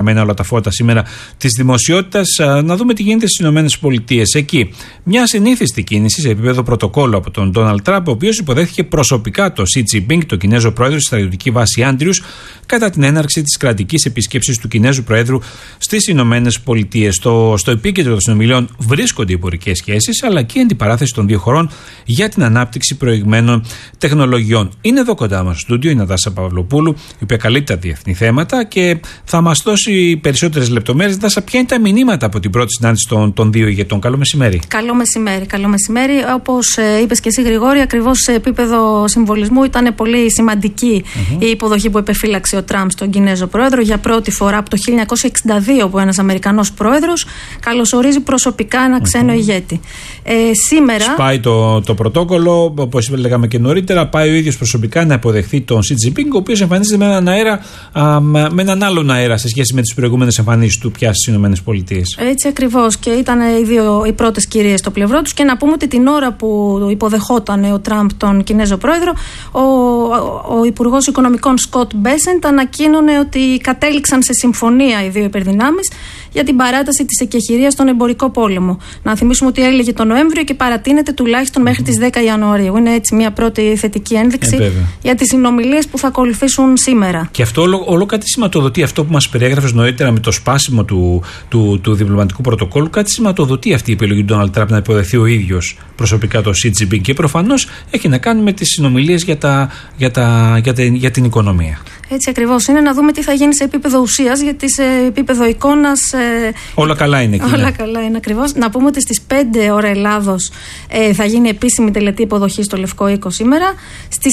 αναμένα όλα τα φώτα σήμερα της δημοσιότητας. Να δούμε τι γίνεται στις ΗΠΑ. Εκεί, μια συνήθιστη κίνηση σε επίπεδο πρωτοκόλλου από τον Ντόναλντ Τραμπ, ο οποίος υποδέχθηκε προσωπικά το Σι Τζινπίνγκ, τον Κινέζο πρόεδρο, στη στρατιωτική βάση Άντριους, κατά την έναρξη της κρατικής επισκέψης του Κινέζου Προέδρου στις Ηνωμένες Πολιτείες. Στο επίκεντρο των συνομιλιών βρίσκονται οι εμπορικές σχέσεις, αλλά και η αντιπαράθεση των δύο χωρών για την ανάπτυξη προηγμένων τεχνολογιών. Είναι εδώ κοντά μας στο στούντιο η Νατάσα Παυλοπούλου, η οποία καλύπτει τα διεθνή θέματα και θα μας δώσει περισσότερες λεπτομέρειες. Νατάσα, ποια είναι τα μηνύματα από την πρώτη συνάντηση των δύο ηγετών? Καλό μεσημέρι. Καλό μεσημέρι. Όπως είπες και εσύ, Γρηγόρη, ακριβώς σε επίπεδο συμβολισμού ήταν πολύ σημαντική η υποδοχή που επεφύλαξε ο Τραμπ στον Κινέζο πρόεδρο. Για πρώτη φορά από το 1962 που ένας Αμερικανός πρόεδρος καλωσορίζει προσωπικά ένα ξένο ηγέτη. Σήμερα. Σπάει το πρωτόκολλο, όπως λέγαμε και νωρίτερα, πάει ο ίδιος προσωπικά να υποδεχθεί τον Σι Τζινπίνγκ, ο οποίος εμφανίζεται με έναν άλλον αέρα σε σχέση με τις προηγούμενες εμφανίσεις του πια στις ΗΠΑ. Έτσι ακριβώς, και ήταν οι πρώτες κυρίες στο πλευρό τους. Και να πούμε ότι την ώρα που υποδεχόταν ο Τραμπ τον Κινέζο πρόεδρο, ο Υπουργός Οικονομικών Σκοτ Μπέσεντ ανακοίνωνε ότι κατέληξαν σε συμφωνία οι δύο υπερδυνάμεις για την παράταση της εκεχηρίας στον εμπορικό πόλεμο. Να θυμίσουμε ότι έλεγε τον Νοέμβριο και παρατείνεται τουλάχιστον μέχρι τις 10 Ιανουαρίου. Είναι έτσι μια πρώτη θετική ένδειξη για τις συνομιλίες που θα ακολουθήσουν σήμερα. Και αυτό όλο κάτι σηματοδοτεί αυτό που μας περιέγραφες νωρίτερα με το σπάσιμο του διπλωματικού πρωτοκόλλου. Κάτι σηματοδοτεί αυτή η επιλογή του Ντόναλντ Τραμπ να υποδεχθεί ο ίδιος προσωπικά το Σι Τζινπίνγκ, και προφανώς έχει να κάνει με τις συνομιλίες για την οικονομία. Έτσι ακριβώς είναι. Να δούμε τι θα γίνει σε επίπεδο ουσίας, γιατί σε επίπεδο εικόνας όλα καλά είναι εκεί. Όλα καλά είναι ακριβώς. Να πούμε ότι στις 5 ώρα Ελλάδος θα γίνει επίσημη τελετή υποδοχή στο Λευκό Οίκο σήμερα. Στις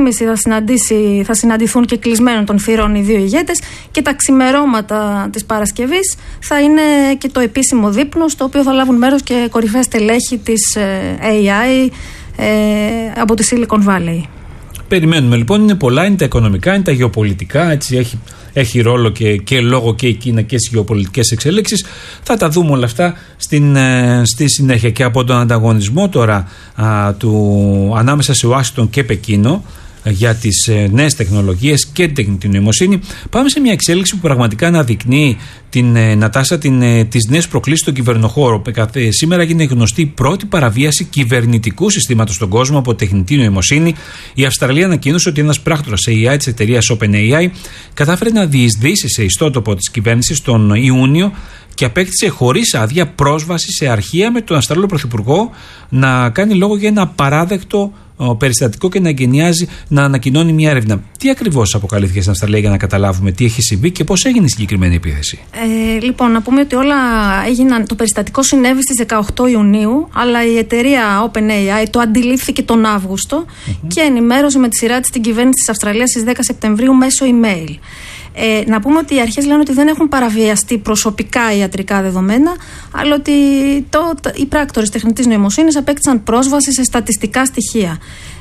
6.30 θα συναντηθούν και κλεισμένων των θυρών οι δύο ηγέτες, και τα ξημερώματα της Παρασκευής θα είναι και το επίσημο δείπνο, στο οποίο θα λάβουν μέρος και κορυφαία στελέχη της AI από τη Silicon Valley. Περιμένουμε λοιπόν, είναι πολλά, είναι τα οικονομικά, είναι τα γεωπολιτικά, έτσι έχει ρόλο και λόγο και η Κίνα και στις γεωπολιτικές εξέλιξεις. Θα τα δούμε όλα αυτά στη συνέχεια. Και από τον ανταγωνισμό τώρα ανάμεσα σε Ουάσιγκτον και Πεκίνο για τις νέες τεχνολογίες και την τεχνητή νοημοσύνη, πάμε σε μια εξέλιξη που πραγματικά αναδεικνύει τις νέες προκλήσεις στον κυβερνοχώρο. Σήμερα έγινε γνωστή η πρώτη παραβίαση κυβερνητικού συστήματος στον κόσμο από τεχνητή νοημοσύνη. Η Αυστραλία ανακοίνωσε ότι ένας πράκτορας AI της εταιρείας OpenAI κατάφερε να διεισδύσει σε ιστότοπο της κυβέρνησης τον Ιούνιο και απέκτησε χωρίς άδεια πρόσβαση σε αρχεία, με τον Αυστραλό Πρωθυπουργό να κάνει λόγο για ένα απαράδεκτο περιστατικό και να ανακοινώνει μια έρευνα. Τι ακριβώς αποκαλύφθηκε στην Αυστραλία, για να καταλάβουμε τι έχει συμβεί και πώς έγινε η συγκεκριμένη επίθεση? Λοιπόν, να πούμε ότι όλα έγιναν. Το περιστατικό συνέβη στις 18 Ιουνίου, αλλά η εταιρεία OpenAI το αντιλήφθηκε τον Αύγουστο και ενημέρωσε με τη σειρά της την κυβέρνηση της Αυστραλίας στις 10 Σεπτεμβρίου μέσω email. Να πούμε ότι οι αρχές λένε ότι δεν έχουν παραβιαστεί προσωπικά ιατρικά δεδομένα, αλλά ότι οι πράκτορες τεχνητής νοημοσύνης απέκτησαν πρόσβαση σε στατιστικά στοιχεία.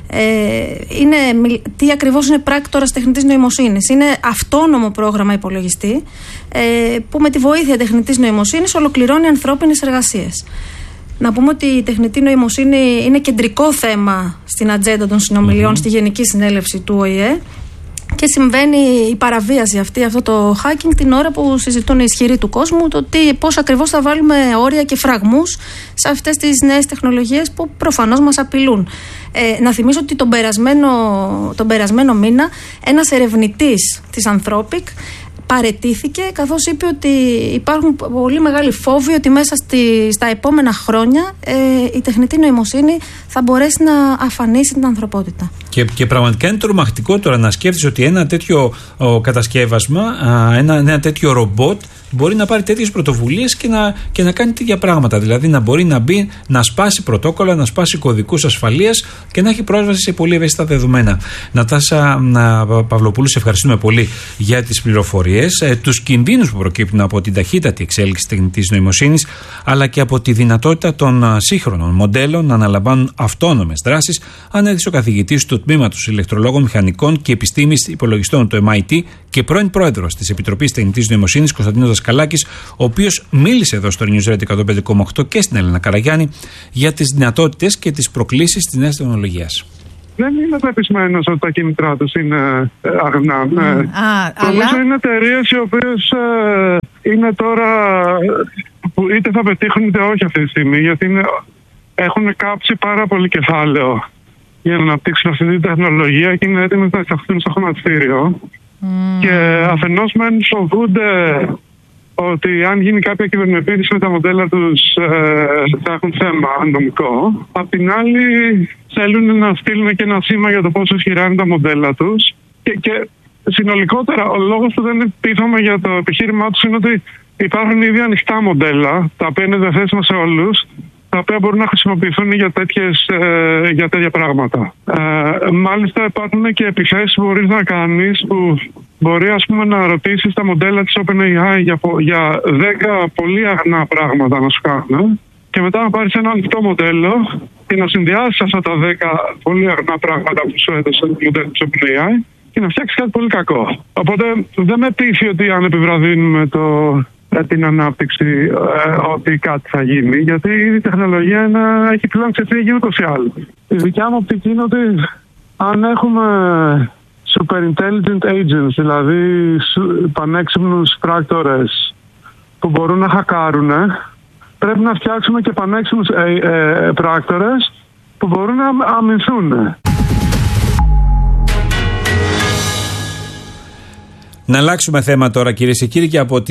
Τι ακριβώς είναι πράκτορας τεχνητής νοημοσύνης? Είναι αυτόνομο πρόγραμμα υπολογιστή που με τη βοήθεια τεχνητής νοημοσύνης ολοκληρώνει ανθρώπινες εργασίες. Να πούμε ότι η τεχνητή νοημοσύνη είναι κεντρικό θέμα στην ατζέντα των συνομιλιών στη Γενική Συνέλευση του ΟΗΕ. Και συμβαίνει η παραβίαση αυτό το hacking την ώρα που συζητούν οι ισχυροί του κόσμου πώς ακριβώς θα βάλουμε όρια και φραγμούς σε αυτές τις νέες τεχνολογίες που προφανώς μας απειλούν. Να θυμίσω ότι τον περασμένο μήνα ένας ερευνητής της Anthropic παραιτήθηκε, καθώς είπε ότι υπάρχουν πολύ μεγάλοι φόβοι ότι μέσα στα επόμενα χρόνια η τεχνητή νοημοσύνη θα μπορέσει να αφανίσει την ανθρωπότητα. Και πραγματικά είναι τρομακτικό τώρα να σκέφτεσαι ότι ένα τέτοιο κατασκεύασμα, ένα τέτοιο ρομπότ μπορεί να πάρει τέτοιες πρωτοβουλίες και να κάνει τέτοια πράγματα. Δηλαδή να μπορεί να μπει, να σπάσει πρωτόκολλα, να σπάσει κωδικούς ασφαλείας και να έχει πρόσβαση σε πολύ ευαίσθητα δεδομένα. Νατάσα Παυλοπούλου, σε ευχαριστούμε πολύ για τις πληροφορίες, τους κινδύνους που προκύπτουν από την ταχύτατη εξέλιξη τεχνητής νοημοσύνης, αλλά και από τη δυνατότητα των σύγχρονων μοντέλων να αναλαμβάνουν αυτόνομες δράσεις, ανέδειξε ο καθηγητής του Τμήματος Ηλεκτρολόγων Μηχανικών και Επιστήμης Υπολογιστών του MIT και πρώην πρόεδρος της Επιτροπής Τεχνητής Νοημοσύνης, Κωνσταντίνος Δασκαλάκης, ο οποίος μίλησε εδώ στο News Radio 105,8 και στην Έλενα Καραγιάννη για τις δυνατότητες και τις προκλήσεις της νέας τεχνολογίας. Δεν είμαι πεπισμένος ότι τα κίνητρά τους είναι αγνά. Νομίζω είναι εταιρείες οι οποίες είναι τώρα που είτε θα πετύχουν είτε όχι αυτή τη στιγμή, γιατί έχουν κάψει πάρα πολύ κεφάλαιο για να αναπτύξουν αυτή τη τεχνολογία και είναι έτοιμοι να εισαχθούν στο χρηματιστήριο. Και αφενός μεν φοβούνται ότι αν γίνει κάποια κυβερνοεπίθεση με τα μοντέλα τους θα έχουν θέμα νομικό. Απ' την άλλη θέλουν να στείλουν και ένα σήμα για το πόσο ισχυρά είναι τα μοντέλα τους. Και συνολικότερα ο λόγος που δεν πείθαμε για το επιχείρημά τους είναι ότι υπάρχουν ήδη ανοιχτά μοντέλα, τα οποία είναι διαθέσιμα σε όλους, τα οποία μπορούν να χρησιμοποιηθούν για τέτοια πράγματα. Μάλιστα υπάρχουν και επιθέσεις που μπορείς να κάνεις, που μπορεί ας πούμε να ρωτήσεις τα μοντέλα της OpenAI για 10 πολύ αγνά πράγματα να σου κάνουν και μετά να πάρεις ένα ανοιχτό μοντέλο και να συνδυάσεις αυτά τα 10 πολύ αγνά πράγματα που σου έδωσε το μοντέλο της OpenAI και να φτιάξεις κάτι πολύ κακό. Οπότε δεν με πείθει ότι αν επιβραδύνουμε την ανάπτυξη ότι κάτι θα γίνει, γιατί η τεχνολογία έχει πλέον ξεφύγει ούτως ή άλλως. Η δικιά μου οπτική είναι ότι αν έχουμε super intelligent agents, δηλαδή πανέξυπνους πράκτορες που μπορούν να χακάρουν, πρέπει να φτιάξουμε και πανέξυπνους πράκτορες που μπορούν να αμυνθούν. Να αλλάξουμε θέμα τώρα, κυρίες και κύριοι, και από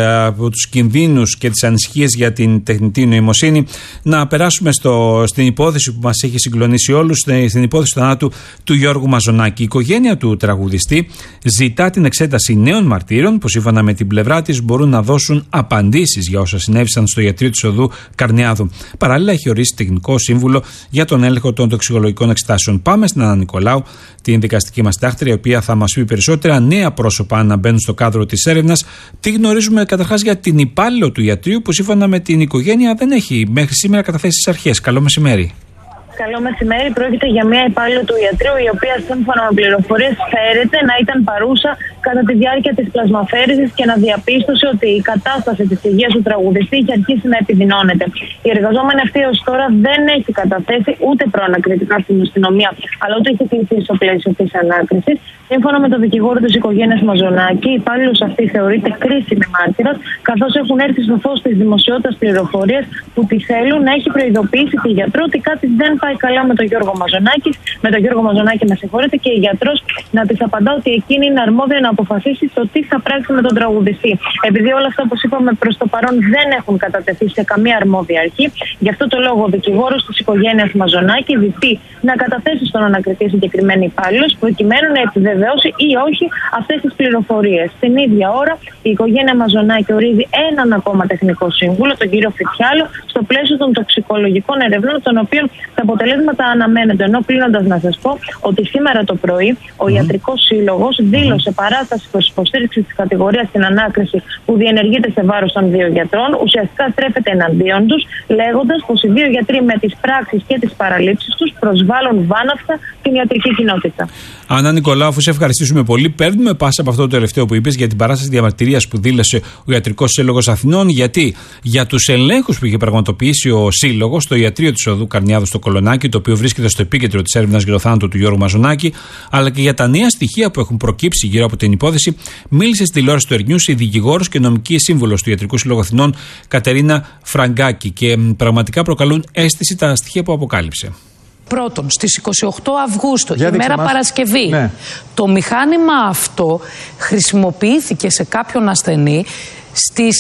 τους κινδύνους και τις ανησυχίες για την τεχνητή νοημοσύνη να περάσουμε στην υπόθεση που μας έχει συγκλονίσει όλους, στην υπόθεση του θανάτου του Γιώργου Μαζονάκη. Η οικογένεια του τραγουδιστή ζητά την εξέταση νέων μαρτύρων που σύμφωνα με την πλευρά της μπορούν να δώσουν απαντήσεις για όσα συνέβησαν στο ιατρείο της οδού Καρνιάδου. Παράλληλα, έχει ορίσει τεχνικό σύμβουλο για τον έλεγχο των τοξικολογικών εξετάσεων. Πάμε στην Άννα Νικολάου, την δικαστική μας τάχτρια, η οποία θα μας πει περισσότερα. Νέα πρόσωπα να μπαίνουν στο κάδρο της έρευνας. Τι γνωρίζουμε καταρχάς για την υπάλληλο του ιατρείου που σύμφωνα με την οικογένεια δεν έχει μέχρι σήμερα καταθέσει στις αρχές. Καλό μεσημέρι. Καλό μεσημέρι. Πρόκειται για μια υπάλληλο του ιατρείου, η οποία σύμφωνα με πληροφορίες φέρεται να ήταν παρούσα κατά τη διάρκεια της πλασμαφαίρεσης και να διαπίστωσε ότι η κατάσταση της υγείας του τραγουδιστή είχε αρχίσει να επιδεινώνεται. Η εργαζόμενη αυτή ως τώρα δεν έχει καταθέσει ούτε προανακριτικά στην αστυνομία, αλλά ούτε έχει κληθεί στο πλαίσιο της ανάκρισης. Σύμφωνα με τον δικηγόρο της οικογένειας Μαζονάκη, η υπάλληλος αυτή θεωρείται κρίσιμη μάρτυρας, καθώς έχουν έρθει στο φως της δημοσιότητας πληροφορίες που τη θέλουν να έχει προειδοποιήσει τη γιατρό ότι κάτι δεν πάει καλά με τον Γιώργο Μαζονάκη. Με τον Γιώργο Μαζονάκη, με συγχωρείτε, και η γιατρός να της απαντά ότι εκείνη είναι αρμόδια να αποφασίσει το τι θα πράξει με τον τραγουδιστή. Επειδή όλα αυτά, όπως είπαμε, προς το παρόν δεν έχουν κατατεθεί σε καμία αρμόδια αρχή, γι' αυτό το λόγο ο δικηγόρος της οικογένειας Μαζονάκη ζητεί να καταθέσει στον ανακριτή συγκεκριμένη υπάλληλος, προκειμένου να επιβεβαιώσει ή όχι αυτές τις πληροφορίες. Την ίδια ώρα, η οικογένεια Μαζονάκη ορίζει έναν ακόμα τεχνικό σύμβουλο, τον κύριο Φιτσιάλο, στο πλαίσιο των τοξικολογικών ερευνών, των οποίων τα αποτελέσματα αναμένονται. Ενώ κλείνοντας να σας πω ότι σήμερα το πρωί ο Ιατρικός Σύλλογος δήλωσε παράσταση προς υποστήριξη της κατηγορίας στην ανάκριση που διενεργείται σε βάρος των δύο γιατρών. Ουσιαστικά στρέφεται εναντίον τους, λέγοντας πως οι δύο γιατροί με τις πράξεις και τις παραλήψεις τους προσβάλλουν βάναυστα την ιατρική κοινότητα. Άννα Νικολάου, αφού σε ευχαριστήσουμε πολύ, παίρνουμε πάσα από αυτό το τελευταίο που είπες για την παράσταση διαμαρτυρίας που δήλωσε ο Ιατρικός Σύλλογος Αθηνών, γιατί για τους ελέγχους που είχε πραγματοποιήσει ο Σύλλογος στο ιατρείο της οδού Καρνιάδου στο Κολονάκι, το οποίο βρίσκεται στο επίκεντρο της έρευνας για το θάνατο του Γιώργου Μαζονάκη, αλλά και για τα νέα στοιχεία που έχουν προκύψει γύρω από την υπόθεση, μίλησε στη τηλεόραση του Ερνιούς η δικηγόρος και νομική σύμβουλος του Ιατρικού Συλλόγου Αθηνών, Κατερίνα Φραγκάκη, και πραγματικά προκαλούν αίσθηση τα στοιχεία που αποκάλυψε. Πρώτον, στις 28 Αυγούστου, ημέρα Παρασκευή, το μηχάνημα αυτό χρησιμοποιήθηκε σε κάποιον ασθενή στις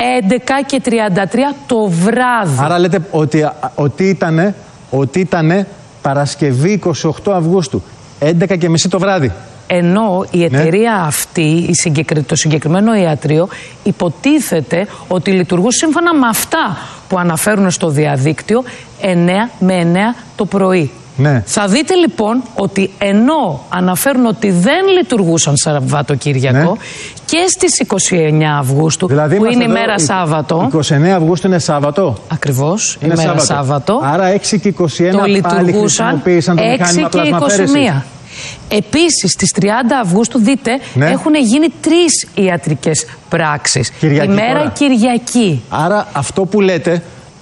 11:33 το βράδυ. Άρα λέτε ότι ήτανε Παρασκευή 28 Αυγούστου, 11:30 το βράδυ. Ενώ η εταιρεία αυτή, το συγκεκριμένο ιατρείο, υποτίθεται ότι λειτουργούν σύμφωνα με αυτά που αναφέρουν στο διαδίκτυο 9 με 9 το πρωί. Ναι. Θα δείτε λοιπόν ότι ενώ αναφέρουν ότι δεν λειτουργούσαν Σαββατοκύριακο, ναι, και στις 29 Αυγούστου, δηλαδή που είναι ημέρα Σάββατο. 29 Αυγούστου είναι Σάββατο. Ακριβώς, είναι ημέρα Σάββατο. Άρα 6 και 21 πάλι χρησιμοποίησαν το μηχάνημα πλασμαφέρεσης. Επίσης, στις 30 Αυγούστου, δείτε, ναι, έχουν γίνει 3 ιατρικές πράξεις. Κυριακή, ημέρα τώρα. Κυριακή. Άρα αυτό που λέτε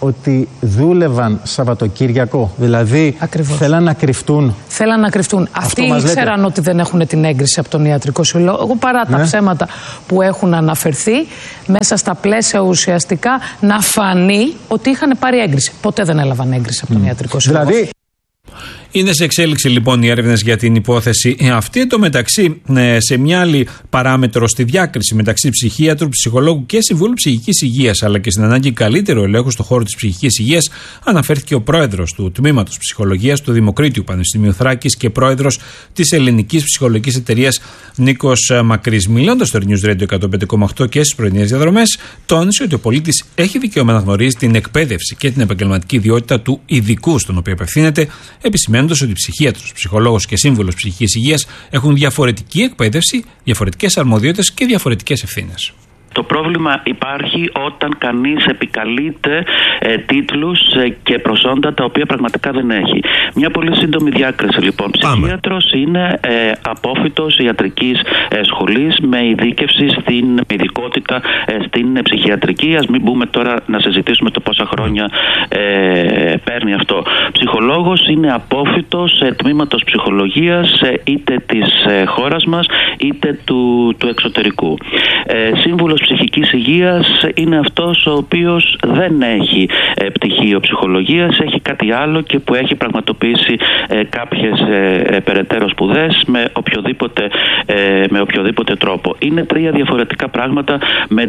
ότι δούλευαν Σαββατοκύριακο, δηλαδή θέλαν να κρυφτούν. Θέλαν να κρυφτούν. Αυτοί ήξεραν ότι δεν έχουν την έγκριση από τον Ιατρικό Σύλλογο, παρά τα ψέματα που έχουν αναφερθεί, μέσα στα πλαίσια ουσιαστικά να φανεί ότι είχαν πάρει έγκριση. Ποτέ δεν έλαβαν έγκριση από τον Ιατρικό Σύλλογο. Δηλαδή... Είναι σε εξέλιξη λοιπόν οι έρευνες για την υπόθεση αυτή. Εν τω μεταξύ, σε μια άλλη παράμετρο, στη διάκριση μεταξύ ψυχίατρου, ψυχολόγου και συμβούλου ψυχικής υγείας, αλλά και στην ανάγκη καλύτερου ελέγχου στον χώρο της ψυχικής υγείας, αναφέρθηκε ο πρόεδρος του Τμήματος Ψυχολογίας του Δημοκρίτιου Πανεπιστημίου Θράκης και πρόεδρος της Ελληνικής Ψυχολογικής Εταιρείας Νίκος Μακρύς. Μιλώντας στο News Radio 105,8 και στις πρωινές διαδρομές, τόνισε ότι ο πολίτης έχει δικαίωμα να γνωρίζει την εκπαίδευση και την επαγγελματική ιδιότητα του ειδικού στον οποίο απευθύνεται, επισημένοντας ότι ψυχίατρος, ψυχολόγος και σύμβουλος ψυχικής υγείας έχουν διαφορετική εκπαίδευση, διαφορετικές αρμοδιότητες και διαφορετικές ευθύνες. Το πρόβλημα υπάρχει όταν κανείς επικαλείται τίτλους και προσόντα τα οποία πραγματικά δεν έχει. Μια πολύ σύντομη διάκριση λοιπόν. Ψυχίατρος είναι απόφοιτος ιατρικής σχολής με ειδίκευση στην ειδικότητα στην ψυχιατρική. Ας μην μπούμε τώρα να συζητήσουμε το πόσα χρόνια παίρνει αυτό. Ψυχολόγος είναι απόφοιτος τμήματος ψυχολογίας είτε της χώρας μας είτε του εξωτερικού. Σύμβουλος ψυχικής υγείας είναι αυτός ο οποίος δεν έχει πτυχίο ψυχολογίας, έχει κάτι άλλο και που έχει πραγματοποιήσει κάποιες περαιτέρω σπουδές με οποιοδήποτε τρόπο. Είναι τρία διαφορετικά πράγματα με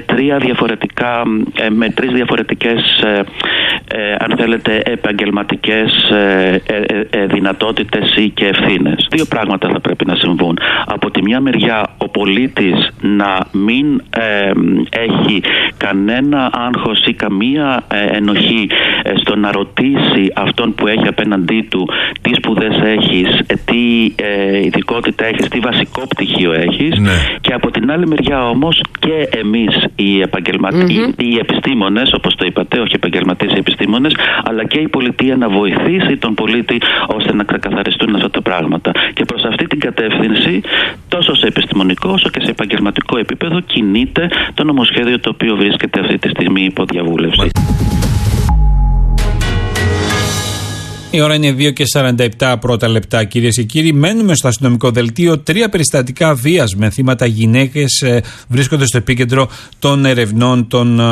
τρεις διαφορετικές αν θέλετε επαγγελματικές δυνατότητες ή και ευθύνες. Δύο πράγματα θα πρέπει να συμβούν. Από τη μια μεριά ο πολίτης να μην έχει κανένα άγχος ή καμία ενοχή στο να ρωτήσει αυτόν που έχει απέναντί του τι σπουδές έχεις, τι ειδικότητα έχεις, τι βασικό πτυχίο έχεις, και από την άλλη μεριά όμως και εμείς οι επιστήμονες, όπως το είπατε, όχι επαγγελματίες, οι επιστήμονες, αλλά και η πολιτεία να βοηθήσει τον πολίτη ώστε να ξεκαθαριστούν αυτά τα πράγματα. Και προς αυτή την κατεύθυνση, τόσο σε επιστημονικό όσο και σε επαγγελματικό επίπεδο, κινείται το νομοσχέδιο το οποίο βρίσκεται αυτή τη στιγμή υπό διαβούλευση. Η ώρα είναι 2:47 πρώτα λεπτά, κυρίες και κύριοι. Μένουμε στο αστυνομικό δελτίο. 3 περιστατικά βίας με θύματα γυναίκες βρίσκονται στο επίκεντρο των ερευνών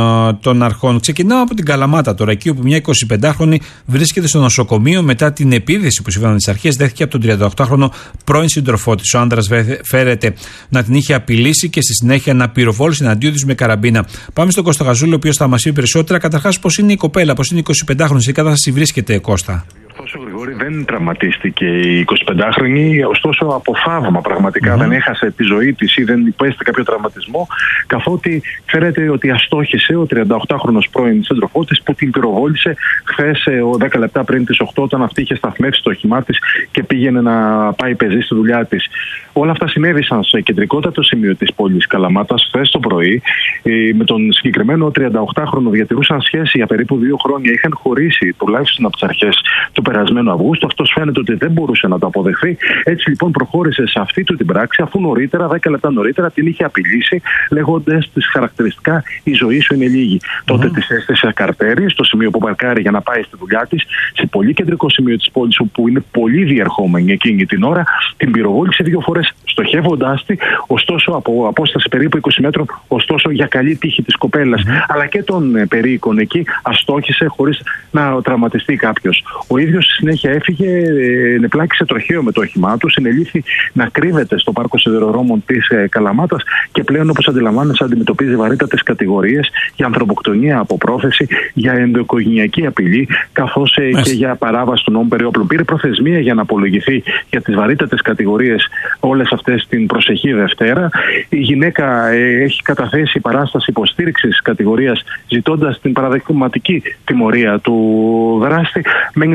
των αρχών. Ξεκινάω από την Καλαμάτα τώρα, εκεί όπου μια 25χρονη βρίσκεται στο νοσοκομείο μετά την επίθεση που σύμφωνα με τις αρχές δέχτηκε από τον 38χρονο πρώην σύντροφό της. Ο άντρας φέρεται να την είχε απειλήσει και στη συνέχεια να πυροβόλησε εναντίον της με καραμπίνα. Πάμε στον Κώστα Γαζούλη, ο οποίος θα μας πει περισσότερα. Καταρχάς, πώς είναι η κοπέλα, πώς είναι η 25χρονη, σε κατάσταση βρίσκεται, Κώστα? Όσο Γρηγόρη, δεν τραυματίστηκε η 25χρονη, ωστόσο από θαύμα πραγματικά δεν έχασε τη ζωή της ή δεν υπέστη κάποιο τραυματισμό, καθότι ξέρετε ότι αστόχησε ο 38χρονος πρώην σύντροφός της που την πυροβόλησε χθες 10 λεπτά πριν τις 8, όταν αυτή είχε σταθμεύσει το όχημά της και πήγαινε να πάει πεζή στη δουλειά της. Όλα αυτά συνέβησαν σε κεντρικότατο σημείο της πόλης Καλαμάτας χθες το πρωί. Με τον συγκεκριμένο 38χρονο διατηρούσαν σχέση για περίπου 2 χρόνια. Είχαν χωρίσει τουλάχιστον από τις αρχές του περασμένου Αυγούστου. Αυτός φαίνεται ότι δεν μπορούσε να το αποδεχθεί. Έτσι λοιπόν προχώρησε σε αυτή του την πράξη, αφού νωρίτερα, 10 λεπτά νωρίτερα, την είχε απειλήσει, λέγοντας της χαρακτηριστικά: η ζωή σου είναι λίγη. Τότε της έστησε καρτέρι στο σημείο που παρκάρει για να πάει στη δουλειά της, σε πολύ κεντρικό σημείο της πόλης, όπου είναι πολύ διερχόμενη εκείνη την ώρα. Την πυροβόλησε 2 φορές, στοχεύοντάς τη, ωστόσο από απόσταση περίπου 20 μέτρων, ωστόσο για καλή τύχη της κοπέλας, αλλά και των περίοικων εκεί, αστόχησε χωρίς να τραυματιστεί κάποιος. Ο ίδιος στη συνέχεια έφυγε, πλάκησε τροχαίο με το όχημά του, συνελήφθη να κρύβεται στο πάρκο σιδηροδρόμων της Καλαμάτας και πλέον, όπως αντιλαμβάνεσαι, αντιμετωπίζει βαρύτατες κατηγορίες για ανθρωποκτονία από πρόθεση, για ενδοοικογενειακή απειλή, καθώς και για παράβαση του νόμου περί όπλων. Πήρε προθεσμία για να απολογηθεί για τις βαρύτατες κατηγορίες όλες αυτές την προσεχή Δευτέρα. Η γυναίκα έχει καταθέσει παράσταση υποστήριξης κατηγορίας, ζητώντας την παραδειγματική τιμωρία του δράστη. Μένει να δούμε τι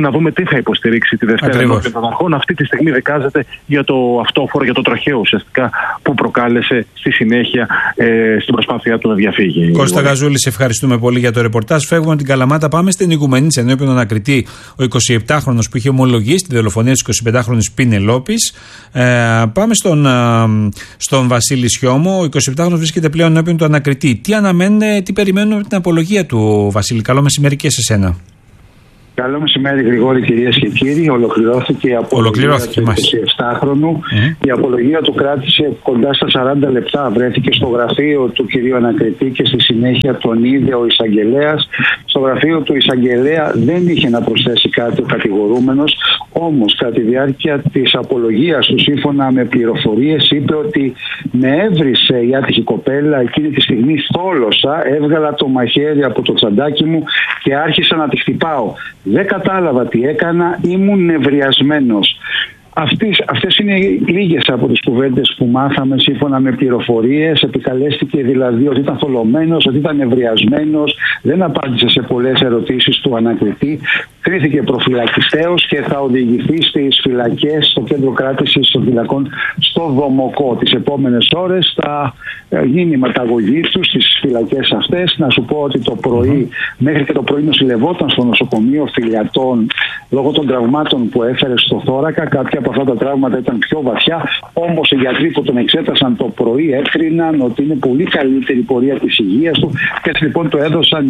δεν θα υποστηρίξει τη Δευτέρα Ενώπιον των Αρχών. Αυτή τη στιγμή δικάζεται για το αυτόφορο, για το τροχαίο ουσιαστικά που προκάλεσε στη συνέχεια στην προσπάθειά του να διαφύγει. Κώστα Γαζούλη, σε ευχαριστούμε πολύ για το ρεπορτάζ. Φεύγουμε από την Καλαμάτα, πάμε στην Οικουμενίτσα ενώπιον τον ανακριτή, ο 27χρονος που είχε ομολογήσει τη δολοφονία της 25χρονης Πινελόπης. Πάμε στον Βασίλη Σιώμο. Ο 27χρονος βρίσκεται πλέον ενώπιον του ανακριτή. Τι περιμένουμε από την απολογία του, Βασίλη? Καλό μεσημέρι και σε σένα. Καλό μεσημέρι, Γρηγόρη, κυρίες και κύριοι. Ολοκληρώθηκε η απολογία του 27χρονου. Η απολογία του κράτησε κοντά στα 40 λεπτά. Βρέθηκε στο γραφείο του κυρίου ανακριτή και στη συνέχεια τον είδε ο εισαγγελέας. Στο γραφείο του εισαγγελέα δεν είχε να προσθέσει κάτι ο κατηγορούμενος. Όμως, κατά τη διάρκεια της απολογίας του, σύμφωνα με πληροφορίες, είπε ότι με έβρισε η άτυχη κοπέλα. Εκείνη τη στιγμή θόλωσα, έβγαλα το μαχαίρι από το τσαντάκι μου και άρχισα να τη χτυπάω. Δεν κατάλαβα τι έκανα, ήμουν νευριασμένος. Αυτές είναι λίγες από τις κουβέντες που μάθαμε σύμφωνα με πληροφορίες. Επικαλέστηκε δηλαδή ότι ήταν θολωμένος, ότι ήταν νευριασμένος, δεν απάντησε σε πολλές ερωτήσεις του ανακριτή. Κρίθηκε προφυλακιστέως και θα οδηγηθεί στις φυλακές, στο κέντρο κράτησης των φυλακών στο Δομοκό. Τις επόμενες ώρες θα γίνει η ματαγωγή του στις φυλακές αυτές. Να σου πω ότι το πρωί, μέχρι και το πρωί νοσηλευόταν στο νοσοκομείο Φιλιατών λόγω των τραυμάτων που έφερε στο θώρακα. Κάποια από αυτά τα τραύματα ήταν πιο βαθιά. Όμως οι γιατροί που τον εξέτασαν το πρωί έκριναν ότι είναι πολύ καλύτερη η πορεία της υγείας του και έτσι λοιπόν το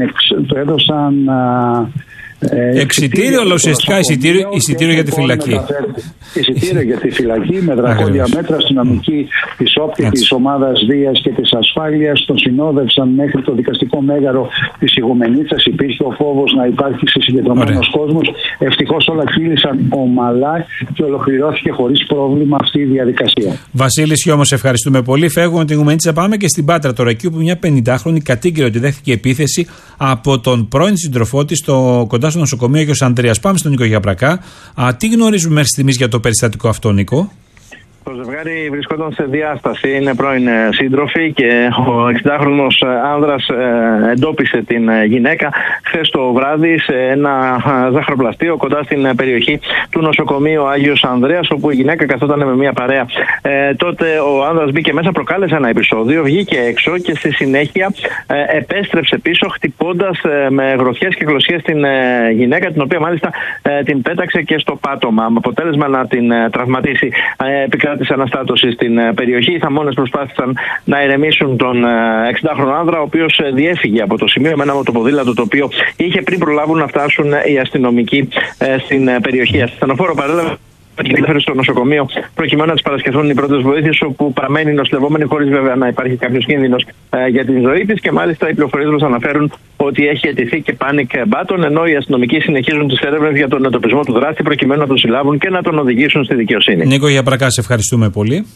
έδωσαν εξιτήριο, αλλά ουσιαστικά εισιτήριο για τη φυλακή. Εισιτήριο για τη φυλακή με δρακόντια μέτρα. Αστυνομικοί της ΟΠ, της ομάδας βίας και της ασφάλειας τον συνόδευσαν μέχρι το δικαστικό μέγαρο της Ιγουμενίτσας. Υπήρχε ο φόβος να υπάρχει συγκεντρωμένος κόσμος. Ευτυχώς όλα κύλησαν ομαλά και ολοκληρώθηκε χωρίς πρόβλημα αυτή η διαδικασία. Βασίλη Σιώμο, ευχαριστούμε πολύ. Φεύγουμε από την Ιγουμενίτσα, πάμε και στην Πάτρα τώρα, εκεί όπου μια 50χρονη κατήγγειλε ότι δέχτηκε επίθεση από τον πρώην σύντροφό της κοντά στο νοσοκομείο Άγιος Ανδρέας. Πάμε στον Νίκο Γιαπρακά. Τι γνωρίζουμε μέχρι στιγμής για το περιστατικό αυτό, Νίκο? Το ζευγάρι βρισκόταν σε διάσταση, είναι πρώην σύντροφοι και ο 60χρονος άνδρας εντόπισε την γυναίκα χθες το βράδυ σε ένα ζαχαροπλαστείο κοντά στην περιοχή του νοσοκομείου Άγιος Ανδρέας, όπου η γυναίκα καθόταν με μια παρέα. Τότε ο άνδρας μπήκε μέσα, προκάλεσε ένα επεισόδιο, βγήκε έξω και στη συνέχεια επέστρεψε πίσω χτυπώντας με γροθιές και γλωσσίες την γυναίκα, την οποία μάλιστα την πέταξε και στο πάτωμα, με αποτέλεσμα να την τραυματίσει. Της αναστάτωση στην περιοχή. Οι θαμώνες προσπάθησαν να ηρεμήσουν τον 60χρονο άνδρα, ο οποίος διέφυγε από το σημείο με ένα μοτοποδήλατο το οποίο είχε πριν προλάβουν να φτάσουν οι αστυνομικοί στην περιοχή. Ασθενοφόρο παρέλαβε στο νοσοκομείο προκειμένου να τις παρασχεθούν οι πρώτες βοήθειες, όπου παραμένει νοσηλευόμενη χωρίς βέβαια να υπάρχει κάποιος κίνδυνος για την ζωή της, και μάλιστα οι πληροφορίες μας αναφέρουν ότι έχει αιτηθεί και panic button, ενώ οι αστυνομικοί συνεχίζουν τις έρευνες για τον εντοπισμό του δράστη προκειμένου να τον συλλάβουν και να τον οδηγήσουν στη δικαιοσύνη. Νίκο Γιαπρακά, σε ευχαριστούμε πολύ.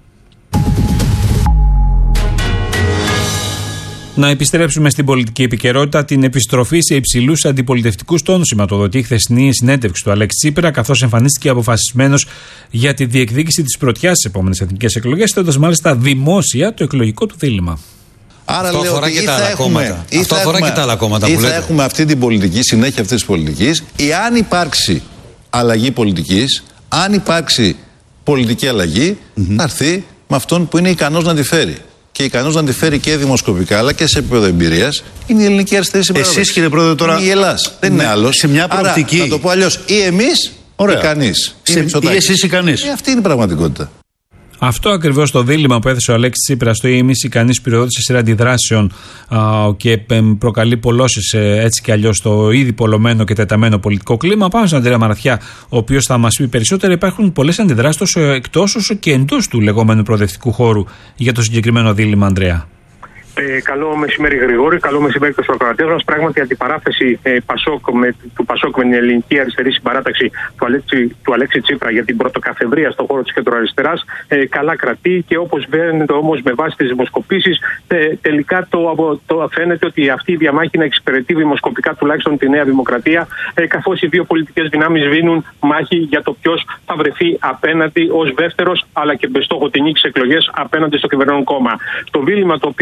Να επιστρέψουμε στην πολιτική επικαιρότητα. Την επιστροφή σε υψηλούς αντιπολιτευτικούς τόνους σηματοδοτεί η χθεσινή συνέντευξη του Αλέξη Τσίπρα, καθώς εμφανίστηκε αποφασισμένος για τη διεκδίκηση της πρωτιάς στις επόμενες εθνικές εκλογές, θέτοντας μάλιστα δημόσια το εκλογικό του δίλημμα. Άρα αυτό λέω ότι αυτό αφορά και τα άλλα κόμματα που λέτε. Θα έχουμε αυτή την πολιτική, συνέχεια αυτής της πολιτικής, ή αν υπάρξει αλλαγή πολιτικής, αν υπάρξει πολιτική αλλαγή, θα έρθει με αυτόν που είναι ικανός να τη φέρει. Και ικανός να τη φέρει και δημοσκοπικά αλλά και σε επίπεδο εμπειρίας είναι η ελληνική αριστερή συμπαράσταση. Εσείς, κύριε Πρόεδρε, τώρα. Είναι η Ελλάς. Δεν είναι άλλος. Σε μια προοπτική. Άρα, να το πω αλλιώς, ή εμείς ή κανείς. Ή εσείς ή κανείς. Αυτή είναι η πραγματικότητα. Αυτό ακριβώς το δίλημμα που έθεσε ο Αλέξης Τσίπρας στο ήμιση κανείς πυροδότησε σειρά αντιδράσεων και προκαλεί πολλώσεις έτσι κι αλλιώς στο ήδη πολλωμένο και τεταμένο πολιτικό κλίμα. Πάμε στον Αντρέα Μαραθιά, ο οποίος θα μας πει περισσότερα. Υπάρχουν πολλές αντιδράσεις τόσο εκτός όσο και εντός του λεγόμενου προοδευτικού χώρου για το συγκεκριμένο δίλημμα, Ανδρέα. Καλό μεσημέρι, Γρηγόρη. Καλό μεσημέρι και στους ακροατές μας. Πράγματι, η αντιπαράθεση του Πασόκ με την ελληνική αριστερή συμπαράταξη του Αλέξη Τσίπρα για την πρωτοκαθεδρία στον χώρο της κεντροαριστεράς καλά κρατεί, και όπως φαίνεται όμως με βάση τις δημοσκοπήσεις, τελικά φαίνεται ότι αυτή η διαμάχη να εξυπηρετεί δημοσκοπικά τουλάχιστον τη Νέα Δημοκρατία, καθώς οι δύο πολιτικές δυνάμεις δίνουν μάχη για το ποιος θα βρεθεί απέναντι ως δεύτερος, αλλά και με στόχο τη νίκη εκλογές απέναντι στο κυβερνών κόμμα. Το δίλημμα το οποίο έθεσε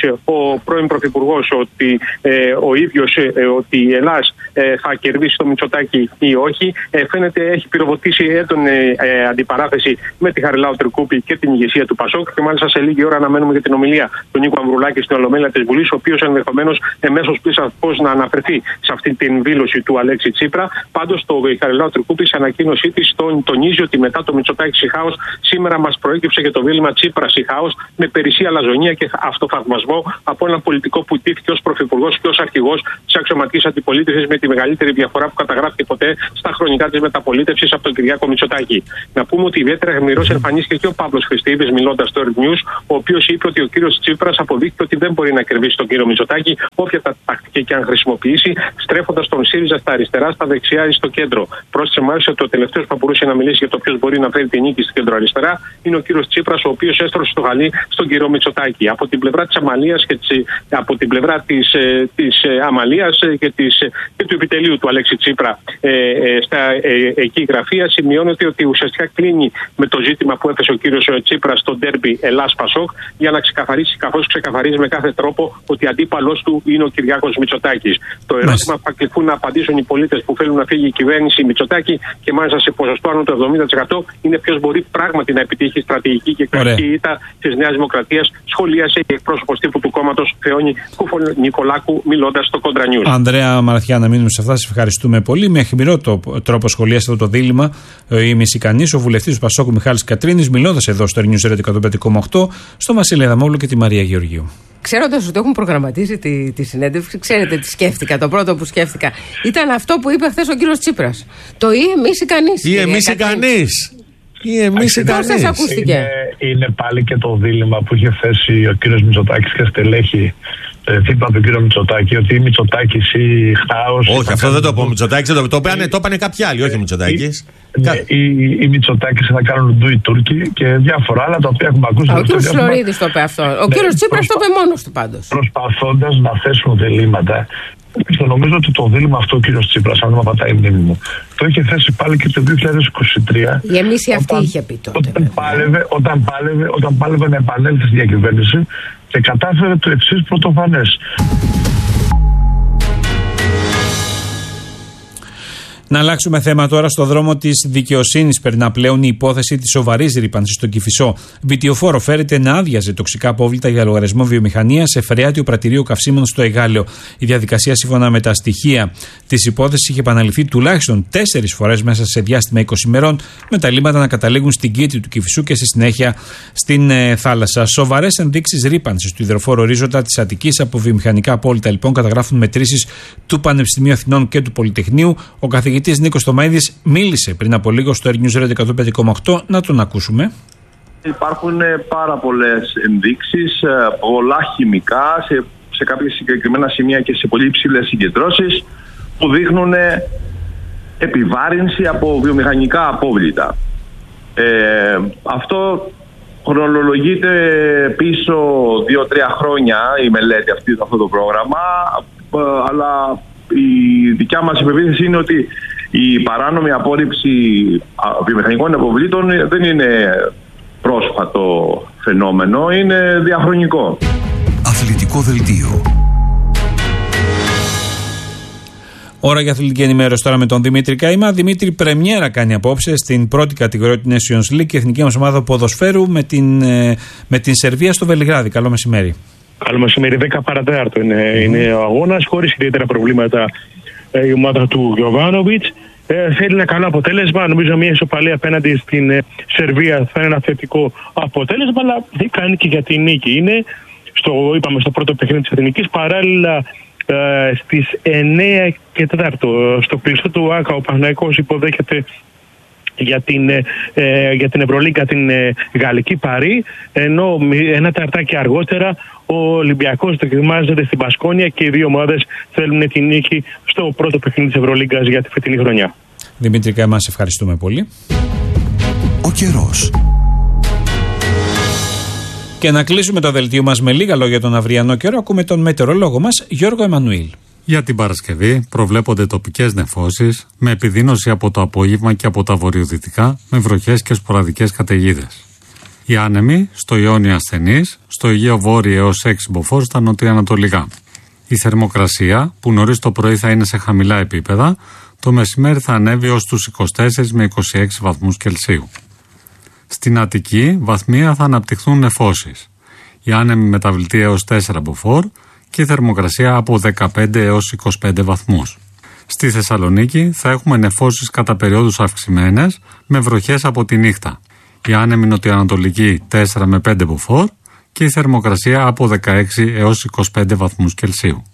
ο πρώην Πρωθυπουργός ότι ο ίδιος ότι η Ελλάς θα κερδίσει το Μητσοτάκη ή όχι. Φαίνεται έχει πυροβοτήσει έντονη αντιπαράθεση με τη Χαριλάου Τρικούπη και την ηγεσία του Πασόκ. Και μάλιστα σε λίγη ώρα αναμένουμε για την ομιλία του Νίκου Αμβρουλάκη στην Ολομέλεια της Βουλής, ο οποίος ενδεχομένως εμέσως πώς να αναφερθεί σε αυτή την δήλωση του Αλέξη Τσίπρα. Πάντως η Χαριλάου Τρικούπη σε ανακοίνωσή της τονίζει ότι μετά το Μητσοτάκη Σιχάος σήμερα μας προέκυψε και το δίλημμα Τσίπρα Σιχάος με περισσή αλαζονία και αυτοθαυμασμό από έναν πολιτικό που ιτήθηκε ως πρωθυπουργός και ως αρχηγός της αξιωματικής αντιπολίτευσης με τη μεγαλύτερη διαφορά που καταγράφηκε ποτέ στα χρονικά της μεταπολίτευσης από τον Κυριάκο Μητσοτάκη. Να πούμε ότι ιδιαίτερα αιχμηρός εμφανίστηκε και ο Παύλος Χριστίδης μιλώντας στο Earth News, ο οποίος είπε ότι ο κύριος Τσίπρας αποδείχθηκε ότι δεν μπορεί να κερδίσει τον κύριο Μητσοτάκη, όποια τακτική και αν χρησιμοποιήσει, στρέφοντας τον ΣΥΡΙΖΑ στα αριστερά, στα δεξιά ή στο κέντρο. Πρόσθεσε μάλιστα ότι ο τελευταίος που μπορούσε να μιλήσει για το ποιος μπορεί να φέρει την νίκη στην κέντρο-αριστερά είναι ο κύριος Τσίπρας, ο οποίος έστρωσε το χαλί στον κύριο Μητσοτάκη. Από την πλευρά της Αμαλίας και από την πλευρά της Αμαλίας και του επιτελείου του Αλέξη Τσίπρα στα εκεί γραφεία σημειώνεται ότι ουσιαστικά κλείνει με το ζήτημα που έθεσε ο κύριος Τσίπρας στο ντέρμπι Ελλάς-Πασόκ για να ξεκαθαρίσει, καθώς ξεκαθαρίζει με κάθε τρόπο ότι αντίπαλος του είναι ο Κυριάκος Μητσοτάκης. Το ερώτημα που θα κληθούν να απαντήσουν οι πολίτες που θέλουν να φύγει η κυβέρνηση Μητσοτάκη και μάλιστα σε ποσοστό άνω το 70% είναι ποιος μπορεί πράγματι να επιτύχει στρατηγική και κρατική ήττα της Νέας Δημοκρατίας, σχολίασε η εκπρόσωπος τύπου του κόμματος Θεόνη Νικολάκου μιλώντας στο Κόντρα Νιούς. Ανδρέα Μαραθιά, να μείνουμε σε αυτά. Σας ευχαριστούμε πολύ. Με αιχμηρό τρόπο σχολίασε αυτό το δίλημμα η Μησικανής, ο βουλευτής του Πασόκου Μιχάλης Κατρίνης, μιλώντας εδώ στο News Radio 105,8 στο Βασίλη Αδαμόπουλο και τη Μαρία Γεωργίου. Ξέροντας ότι έχουν προγραμματίσει τη συνέντευξη, ξέρετε τι σκέφτηκα. Το πρώτο που σκέφτηκα ήταν αυτό που είπε χθες ο κύριος Τσίπρας. Το ή εμείς ή κανείς. Ή εμείς ή κανείς. Ή εμείς ή κανείς. Πώς σας ακούστηκε? Είναι πάλι και το δίλημμα που είχε θέσει ο κύριος Μητσοτάκης και στελέχη δίπλα του κύριο Μητσοτάκη, ότι η Μητσοτάκης ή χάος. Όχι, αυτό δεν το είπε ο Μητσοτάκης, το είπανε κάποιοι άλλοι, όχι ο Μητσοτάκης. Οι Μητσοτάκης θα κάνουν ντου οι Τούρκοι και διάφορα άλλα τα οποία έχουμε ακούσει. Ο κύριος Φλωρίδης το είπε αυτό. Ο κύριος Τσίπρας το είπε μόνος του πάντως. Προσπαθώντας να θέσουν διλήμματα. Νομίζω ότι το δίλημμα αυτό ο κύριος Τσίπρας, αν δεν με πατάει η μνήμη μου, το είχε θέσει πάλι και το 2023. Η εμείς ή αυτή είχε πει τότε. Όταν πάλευε να επανέλθει στη διακυβέρνηση και κατάφερε το εξής πρωτοφανές. Να αλλάξουμε θέμα τώρα. Στο δρόμο της δικαιοσύνης περνά πλέον η υπόθεση της σοβαρής ρύπανσης στον Κηφισό. Βιτιοφόρο φέρεται να άδειαζε τοξικά απόβλητα για λογαριασμό βιομηχανίας σε φρεάτιο πρατηρίου καυσίμων στο Εγάλεο. Η διαδικασία, σύμφωνα με τα στοιχεία της υπόθεσης, είχε επαναληφθεί τουλάχιστον 4 φορές μέσα σε διάστημα 20 ημερών, με τα λίμματα να καταλήγουν στην κήτη του Κηφισού και στη συνέχεια στην θάλασσα. Σοβαρές ενδείξεις ρύπανσης του υδροφόρου ορίζοντα της Αττικής από βιομηχανικά απόβλητα, λοιπόν, καταγράφουν μετρήσεις του Πανεπιστημίου Αθηνών και του Πολυτεχνείου. Ο καθηγητής Νίκος Θωμαίδης μίλησε πριν από λίγο στο News Radio 105,8. Να τον ακούσουμε. Υπάρχουν πάρα πολλές ενδείξεις, πολλά χημικά σε κάποια συγκεκριμένα σημεία και σε πολύ υψηλές συγκεντρώσεις που δείχνουν επιβάρυνση από βιομηχανικά απόβλητα. Αυτό χρονολογείται πίσω 2-3 χρόνια η μελέτη αυτό το πρόγραμμα, αλλά η δικιά μας υπεποίθηση είναι ότι η παράνομη απόρριψη βιομηχανικών αποβλήτων δεν είναι πρόσφατο φαινόμενο, είναι διαχρονικό. Αθλητικό δελτίο. Ώρα για αθλητική ενημέρωση τώρα με τον Δημήτρη Καημά. Δημήτρη, πρεμιέρα κάνει απόψε στην πρώτη κατηγορία του Nations League και η εθνική μας ομάδα ποδοσφαίρου με την Σερβία στο Βελιγράδι. Καλό μεσημέρι. Καλό μεσημέρι, 10 παρατέταρτο είναι ο αγώνας, χωρίς ιδιαίτερα προβλήματα η ομάδα του Γιοβάνοβιτς. Θέλει ένα καλό αποτέλεσμα. Νομίζω μια ισοπαλία απέναντι στην Σερβία θα είναι ένα θετικό αποτέλεσμα, αλλά δεν κάνει και για την νίκη. Είναι είπαμε στο πρώτο παιχνίδι της Εθνικής, παράλληλα στις 9 και 4 στο κλειστό του ΆΚΑ ο Παναθηναϊκός υποδέχεται για την Ευρωλίγκα την Γαλλική Παρί, ενώ ένα ταρτάκι αργότερα ο Ολυμπιακός δοκιμάζεται στην Μπασκόνια και οι δύο ομάδες θέλουν την νίκη στο πρώτο παιχνίδι της Ευρωλίγκας για τη φετινή χρονιά. Δημήτρη Καημά, σε ευχαριστούμε πολύ. Ο καιρός. Και να κλείσουμε το δελτίο μας με λίγα λόγια τον αυριανό καιρό. Ακούμε τον μετεωρολόγο μας Γιώργο Εμμανουήλ. Για την Παρασκευή προβλέπονται τοπικές νεφώσεις με επιδείνωση από το απόγευμα και από τα βορειοδυτικά με βροχές και σποραδικές καταιγίδες. Οι άνεμοι στο Ιόνιο ασθενείς, στο Αιγαίο Βόρειο έως 6 μποφόρ στα νοτιοανατολικά. Η θερμοκρασία, που νωρίς το πρωί θα είναι σε χαμηλά επίπεδα, το μεσημέρι θα ανέβει ως τους 24 με 26 βαθμούς Κελσίου. Στην Αττική βαθμία θα αναπτυχθούν νεφώσεις. Οι άνεμοι μεταβλητοί έως 4 μποφόρ και η θερμοκρασία από 15 έως 25 βαθμούς. Στη Θεσσαλονίκη θα έχουμε νεφώσεις κατά περιόδους αυξημένες με βροχές από τη νύχτα. Οι άνεμοι νοτιοανατολικοί 4 με 5 μποφόρ και η θερμοκρασία από 16 έως 25 βαθμούς Κελσίου.